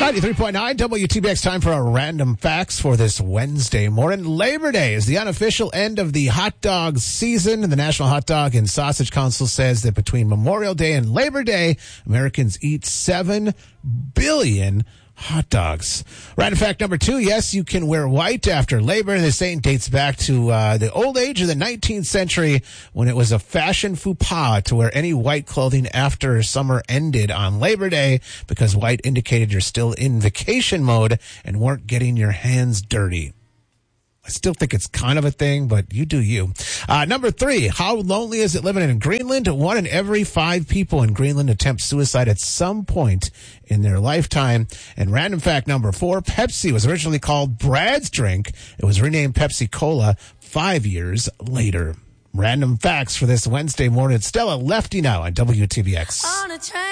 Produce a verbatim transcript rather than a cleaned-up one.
ninety-three point nine W T B X, time for our random facts for this Wednesday morning. Labor Day is the unofficial end of the hot dog season, and the National Hot Dog and Sausage Council says that between Memorial Day and Labor Day, Americans eat seven billion hot dogs. Random fact number two, yes, you can wear white after Labor. This saying dates back to uh, the old age of the nineteenth century, when it was a fashion faux pas to wear any white clothing after summer ended on Labor Day, because white indicated you're still in vacation mode and weren't getting your hands dirty. I still think it's kind of a thing, but you do you. Uh, number three, how lonely is it living in Greenland? One in every five people in Greenland attempt suicide at some point in their lifetime. And random fact number four, Pepsi was originally called Brad's Drink. It was renamed Pepsi Cola five years later. Random facts for this Wednesday morning. Stella Lefty now on W T B X.